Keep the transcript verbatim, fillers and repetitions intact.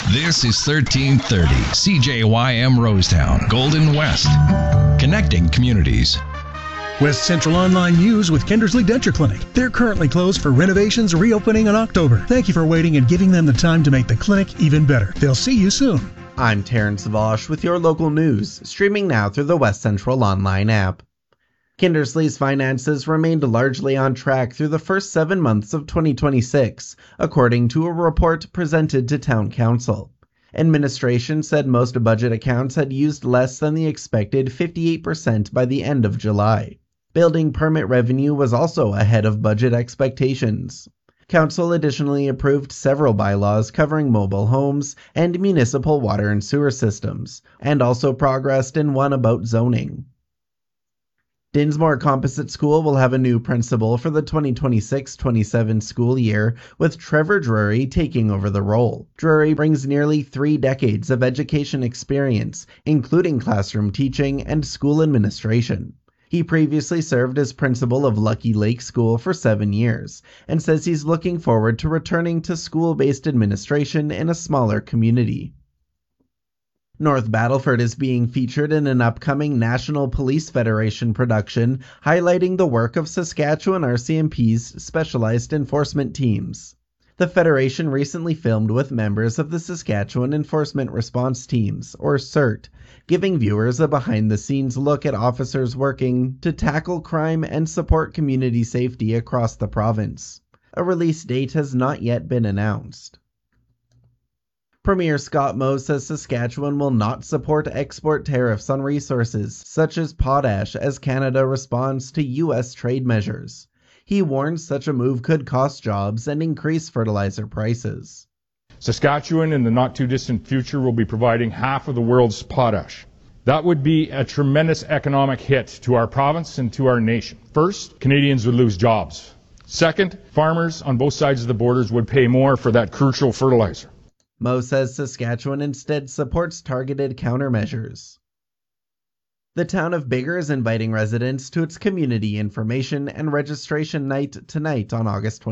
This is thirteen thirty C J Y M Rosetown, Golden West, connecting communities. West Central Online News with Kindersley Denture Clinic. They're currently closed for renovations, reopening in October. Thank you for waiting and giving them the time to make the clinic even better. They'll see you soon. I'm Terrence Vosh with your local news, streaming now through the West Central Online app. Kindersley's finances remained largely on track through the first seven months of twenty twenty-six, according to a report presented to Town Council. Administration said most budget accounts had used less than the expected fifty-eight percent by the end of July. Building permit revenue was also ahead of budget expectations. Council additionally approved several bylaws covering mobile homes and municipal water and sewer systems, and also progressed in one about zoning. Dinsmore Composite School will have a new principal for the twenty twenty-six twenty-seven school year, with Trevor Drury taking over the role. Drury brings nearly three decades of education experience, including classroom teaching and school administration. He previously served as principal of Lucky Lake School for seven years, and says he's looking forward to returning to school-based administration in a smaller community. North Battleford is being featured in an upcoming National Police Federation production highlighting the work of Saskatchewan R C M P's specialized enforcement teams. The Federation recently filmed with members of the Saskatchewan Enforcement Response Teams, or CERT, giving viewers a behind-the-scenes look at officers working to tackle crime and support community safety across the province. A release date has not yet been announced. Premier Scott Moe says Saskatchewan will not support export tariffs on resources such as potash as Canada responds to U S trade measures. He warns such a move could cost jobs and increase fertilizer prices. Saskatchewan in the not-too-distant future will be providing half of the world's potash. That would be a tremendous economic hit to our province and to our nation. First, Canadians would lose jobs. Second, farmers on both sides of the borders would pay more for that crucial fertilizer. Moe says Saskatchewan instead supports targeted countermeasures. The town of Biggar is inviting residents to its community information and registration night tonight on August twenty-fourth.